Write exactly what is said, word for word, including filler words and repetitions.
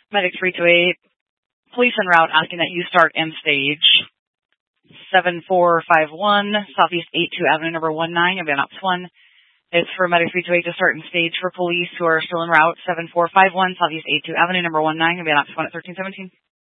Medic three two eight, police en route asking that you start end stage. seven four five one, Southeast eighty-two Avenue, number one nine, Van Ops one. It's for Medic three two eight to start in stage for police who are still en route. seven four five one, Southeast eighty-two Avenue, number one nine, Van Ops one at thirteen seventeen.